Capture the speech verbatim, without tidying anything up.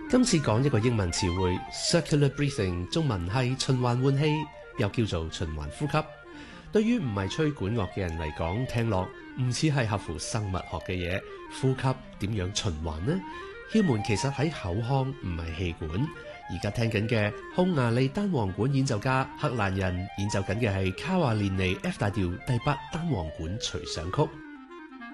今次講一個英文詞彙 circular breathing， 中文係循環換氣，又叫做循環呼吸。對於唔係吹管樂嘅人嚟講，聽落唔似係合乎生物學嘅嘢。呼吸點樣循環呢？竅門其實喺口腔，唔係氣管。而家聽緊嘅匈牙利單簧管演奏家克蘭人演奏緊嘅係卡華連尼 F 大調第八單簧管隨想曲。